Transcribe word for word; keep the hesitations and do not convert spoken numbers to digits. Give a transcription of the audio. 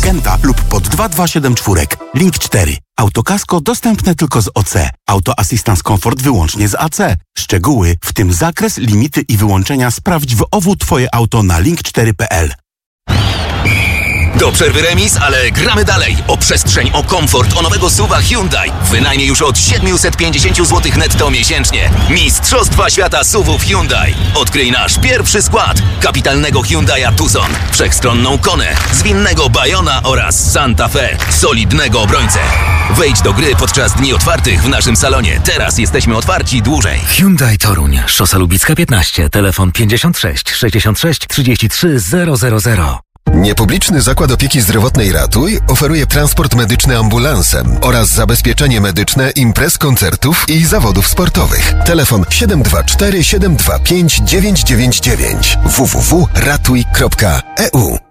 klienta lub pod dwa dwa siedem cztery. Link cztery. Autokasko dostępne tylko z O C. Auto Assistance Comfort wyłącznie z A C. Szczegóły, w tym zakres, limity i wyłączenia sprawdź w O W Twoje auto na link cztery kropka p l. Do przerwy remis, ale gramy dalej. O przestrzeń, o komfort, o nowego suwa Hyundai. Wynajmie już od siedemset pięćdziesiąt złotych netto miesięcznie. Mistrzostwa świata suwów Hyundai. Odkryj nasz pierwszy skład. Kapitalnego Hyundai'a Tucson, wszechstronną Konę, zwinnego Bayona oraz Santa Fe, solidnego obrońcę. Wejdź do gry podczas dni otwartych w naszym salonie. Teraz jesteśmy otwarci dłużej. Hyundai Toruń, Szosa Lubicka piętnaście, telefon pięćdziesiąt sześć sześćdziesiąt sześć trzydzieści trzy zero zero zero. Niepubliczny Zakład Opieki Zdrowotnej Ratuj oferuje transport medyczny ambulansem oraz zabezpieczenie medyczne imprez, koncertów i zawodów sportowych. Telefon siedem dwa cztery siedem dwa pięć dziewięć dziewięć dziewięć w w w kropka ratuj kropka e u.